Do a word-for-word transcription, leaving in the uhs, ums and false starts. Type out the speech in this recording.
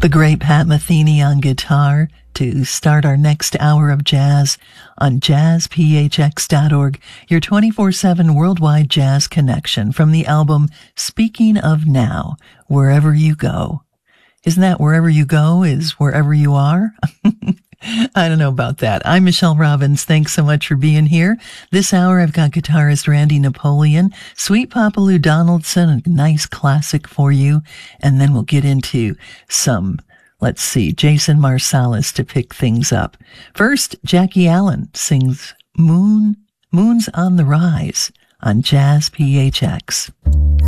The great Pat Metheny on guitar to start our next hour of jazz on jazz p h x dot org, your twenty-four seven worldwide jazz connection from the album Speaking of Now, Wherever You Go. Isn't that wherever you go is wherever you are? I don't know about that. I'm Michelle Robbins. Thanks so much for being here. This hour, I've got guitarist Randy Napoleon, Sweet Papa Lou Donaldson, a nice classic for you. And then we'll get into some, let's see, Jason Marsalis to pick things up. First, Jackie Allen sings Moon, Moon's on the Rise on Jazz P H X.